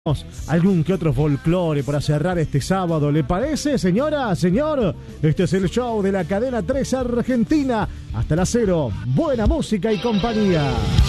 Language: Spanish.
algún que otro folclore para cerrar este sábado. ¿Le parece, señora, señor? Este es el show de la cadena 3 Argentina. Hasta las 0. Buena música y compañía.